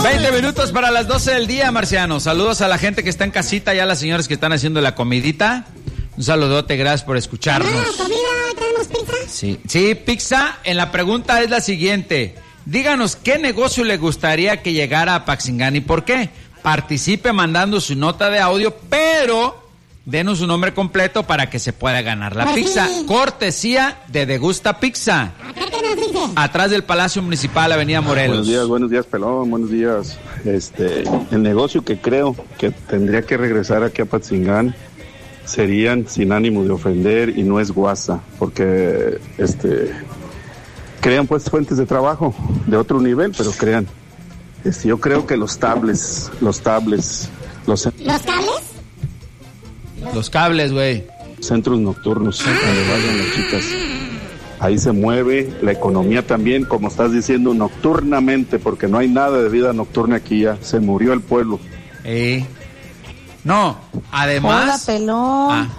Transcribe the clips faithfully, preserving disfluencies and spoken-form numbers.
veinte minutos para las doce del día, marciano. Saludos a la gente que está en casita y a las señoras que están haciendo la comidita. Un saludote, gracias por escucharnos. ¿Comida? ¿Tenemos pizza? Sí, sí, pizza. En la pregunta es la siguiente. Díganos qué negocio le gustaría que llegara a Paxingán y por qué. Participe mandando su nota de audio, pero denos su nombre completo para que se pueda ganar la pues pizza. Sí. Cortesía de Degusta Pizza. ¿Acá qué nos dice? Atrás del Palacio Municipal, Avenida Morelos. Buenos días, buenos días, pelón, buenos días. Este, el negocio que creo que tendría que regresar aquí a Patzingán serían sin ánimo de ofender y no es guasa, porque este crean pues fuentes de trabajo de otro nivel, pero crean. Este, yo creo que los tablets, los tablets, los, ¿Los cables? Los cables, güey. centros nocturnos, donde vayan las chicas. Ahí se mueve la economía también, como estás diciendo, nocturnamente, porque no hay nada de vida nocturna aquí ya. Se murió el pueblo. Eh. No, además... Hola, pelón. Ah.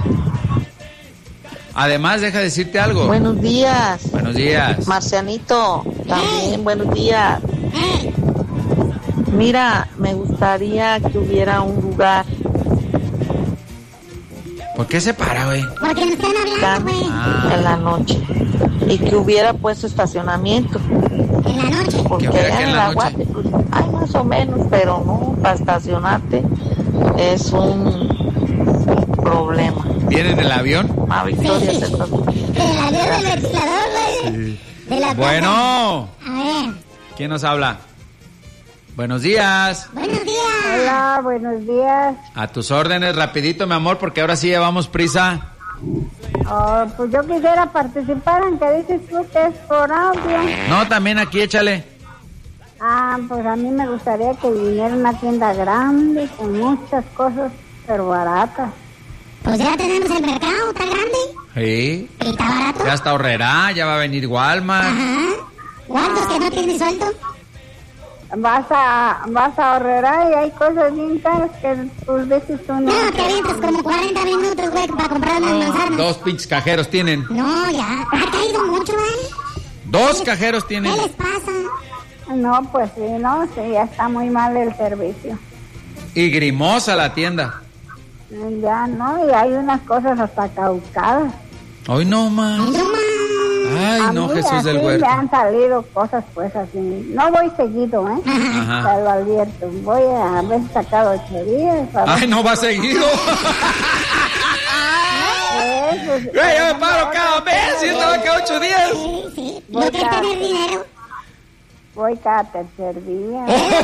Además, deja decirte algo. Buenos días. Buenos días. Marcianito, también buenos días. Mira, me gustaría que hubiera un lugar ¿Por qué se para, güey? Porque nos están hablando, güey. Ah. en la noche y que hubiera pues estacionamiento. En la noche. Porque ¿Que hubiera allá qué en en el la Aguate, pues, hay más o menos, pero no, para estacionarte es un problema. ¿Viene en el avión? A Victoria se trata. El avión del ventilador, güey. De la Bueno. plaza. A ver. ¿Quién nos habla? Buenos días. Buenos días. Hola, buenos días. A tus órdenes, rapidito, mi amor, porque ahora sí llevamos prisa. Oh, pues yo quisiera participar en que dices tú que es por audio. No, también aquí, échale. Ah, pues a mí me gustaría que viniera una tienda grande con muchas cosas, pero baratas. Pues ya tenemos el mercado, ¿está grande? Sí. ¿Y está barato? Ya está Horrera, ya va a venir Walmart. Ajá. ¿Cuántos que no tienen sueldo? Vas a vas a ahorrar y hay cosas bien caras que pues veces tú no. No, te avientas como cuarenta minutos, güey, para comprar unas manzanas. Dos pinches cajeros tienen. No, ya. Ha caído mucho, ¿eh? Dos cajeros tienen. ¿Qué les pasa? No, pues sí, no, sí, ya está muy mal el servicio. Y grimosa la tienda. Ya, no, y hay unas cosas hasta caducadas. Hoy no más. No más. Ay, A no, mí Jesús así del me huerto. han salido cosas pues así. No voy seguido, ¿eh? Ajá. Te lo advierto. Voy a ver sacado ocho días. a ver- Ay, no va seguido. Eh, pues, Güey, yo me paro cada mes y esto va a quedar ocho días. Sí, sí. Voy No quiere a- tener dinero. Voy cada tercer día.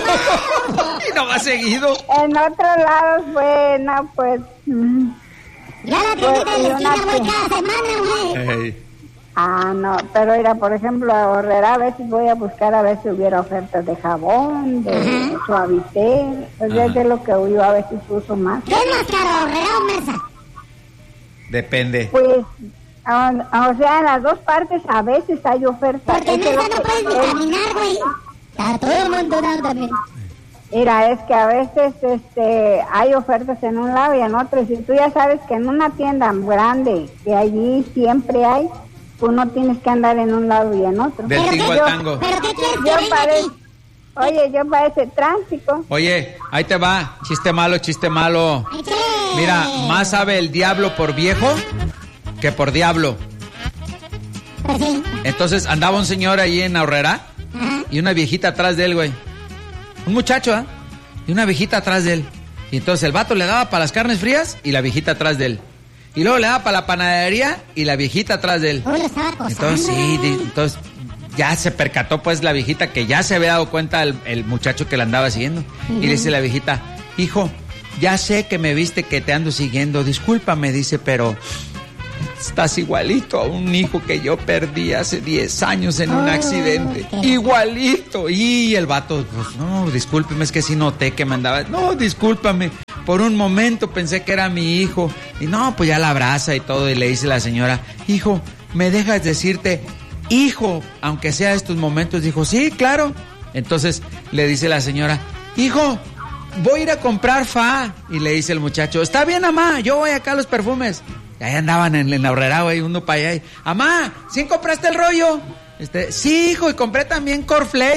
Y no va seguido. En otros lados, bueno, pues... mm, Ya la tiendita de la Pues, esquina una voy que- cada semana, güey. Ey. Ah, no, pero mira, por ejemplo, a Horrera a veces voy a buscar a ver si hubiera ofertas de jabón, de suavitel, pues Ajá. es de lo que yo a veces uso más. ¿Qué es más caro, Herrera o Mersa? Depende. Pues, ah, o sea, en las dos partes a veces hay ofertas. Porque en Es de lo Mersa no que- puedes ni es- caminar, güey. Está todo amontonado también. Mira, es que a veces este, hay ofertas en un lado y en otro. Y si tú ya sabes que en una tienda grande, que allí siempre hay, tú no tienes que andar en un lado y en otro. Del Pero tingo qué- al tango. ¿Pero qué quieres que Yo venga parece, aquí? oye, yo parece tránsito. Oye, ahí te va. Chiste malo, chiste malo. Échale. Mira, más sabe el diablo por viejo que por diablo. Pues sí. Entonces andaba un señor ahí en Horrera Ajá. y una viejita atrás de él, güey. Un muchacho, ¿ah? Y una viejita atrás de él. Y entonces el vato le daba para las carnes frías y la viejita atrás de él. Y luego le daba para la panadería y la viejita atrás de él. Uy, lo estaba acosando. Entonces sí, di- entonces ya se percató pues la viejita que ya se había dado cuenta el, el muchacho que la andaba siguiendo. Y le dice la viejita, hijo, ya sé que me viste que te ando siguiendo, discúlpame, dice, pero estás igualito a un hijo que yo perdí hace diez años en un Oh, accidente. qué- Igualito. Y el vato, pues no, discúlpeme, es que sí noté que me andaba. No, discúlpame. Por un momento pensé que era mi hijo. Y no, pues ya la abraza y todo. Y le dice la señora, hijo, ¿me dejas decirte, hijo, aunque sea estos momentos? Dijo, sí, claro. Entonces le dice la señora, hijo, voy a ir a comprar fa. Y le dice el muchacho, está bien, mamá, yo voy acá a los perfumes. Y ahí andaban en, en la Horrera, güey, uno para allá. Y, mamá, ¿sí compraste el rollo? Este, sí, hijo, y compré también cornflakes.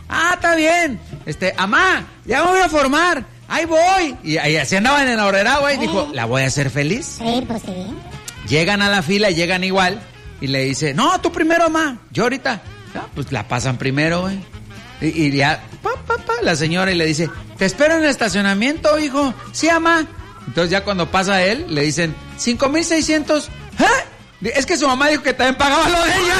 Ah, está bien. Este, amá, ya me voy a formar. Ahí voy. Y ahí así andaban en la horrera, güey. Dijo, ¿la voy a hacer feliz? Sí, pues sí. Llegan a la fila, llegan igual. Y le dice, no, tú primero, amá. Yo ahorita. Ah, pues la pasan primero, güey. Y, y ya, pa, pa, pa, la señora y le dice, te espero en el estacionamiento, hijo. Sí, amá. Entonces ya cuando pasa él, le dicen, cinco mil seiscientos. ¿Eh? Es que su mamá dijo que también pagaba lo de ella.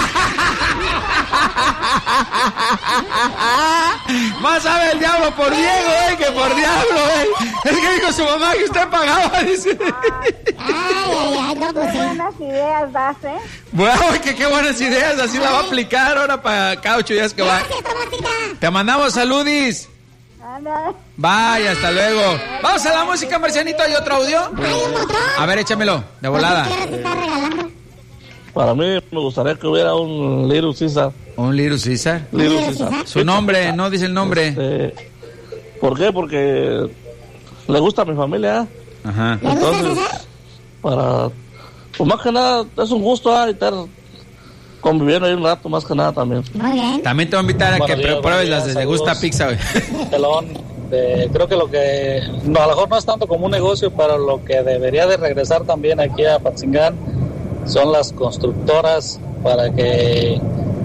Más sabe el diablo por Diego, eh, que por diablo, eh. Es que dijo su mamá que usted pagaba, dice. Ay, ay, ay, no, pues Qué sí. buenas ideas das, ¿eh? Bueno, que qué buenas ideas, así la va a aplicar ahora para cada ocho días que va. Gracias, Tomatita. Te mandamos saludis. Anda. Vaya, hasta luego. Vamos a la música, Marcianito. ¿Hay otro audio? Hay un montón. A ver, échamelo, de volada. ¿Qué te está regalando? Para mí me gustaría que hubiera un Little Caesar. Un Little Caesar. Little Little Caesar. Caesar. Su nombre, no dice el nombre. Este, ¿por qué? Porque le gusta a mi familia. Ajá. ¿Le gusta Entonces, César? para... Pues más que nada, es un gusto ah, estar conviviendo ahí un rato, más que nada también. Muy bien. También te voy a invitar a que Buenos días, pruebes buenos las días, de Gusta saludos. Pizza, güey. Pelón, eh, creo que lo que no, a lo mejor no es tanto como un negocio, pero lo que debería de regresar también aquí a Patzingán son las constructoras para que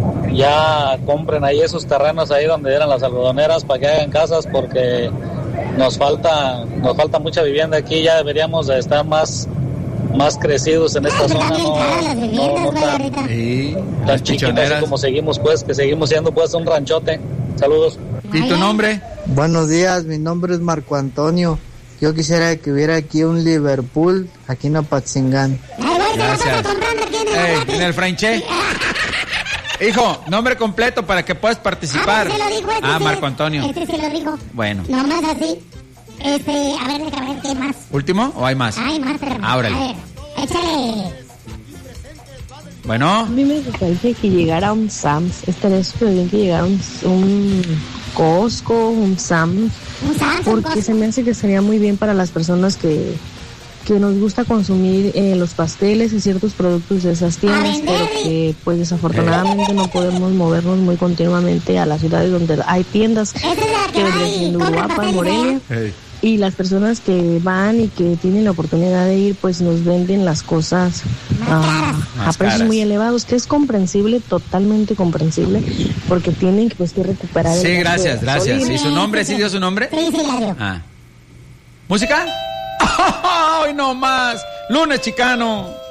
ya compren ahí esos terrenos ahí donde eran las algodoneras para que hagan casas, porque nos falta nos falta mucha vivienda aquí. Ya deberíamos de estar más más crecidos en esta Ah, pero zona, también no, caras las no, viviendas, no güey, tan, ahorita. Sí, tan las chiquitas así chichoneras. como seguimos, pues, que seguimos siendo pues un ranchote. Saludos. ¿Y tu nombre? Buenos días, mi nombre es Marco Antonio. Yo quisiera que hubiera aquí un Liverpool, aquí en Apatzingán. Ay, güey, te la Gracias. estás comprando aquí en el Ey, Guadalupe. en el Franché. Hijo, nombre completo para que puedas Ah, participar. pero sí lo dijo este, Ah, sí. Marco Antonio. Este sí lo dijo. Bueno. Nomás así. Este, a ver, déjame ver qué más. ¿Último o hay más? Hay más, pero... Ah, órale. A ver, échale. Bueno, A mí me gustaría que llegara un Sam's. Estaría súper bien que llegara un, un Costco, un Sam's. Un Sam's, un Porque Costco. se me hace que sería muy bien para las personas que, que nos gusta consumir eh, los pasteles y ciertos productos de esas tiendas, vender. pero que pues desafortunadamente no podemos movernos muy continuamente a las ciudades donde hay tiendas, Esa es la que que va vendría y siendo compra Uruapan, pasteles, Morelia. hey. Y las personas que van y que tienen la oportunidad de ir, pues nos venden las cosas Más ah, caras. a Más precios caras. muy elevados, que es comprensible, totalmente comprensible, porque tienen que, pues, que recuperar el Sí, gasto gracias, de gracias. gasolina. ¿Y su nombre? ¿Sí dio su nombre? Sí, sí, la dio. Ah. ¿Música? ¡Ay, no más! Lunes chicano.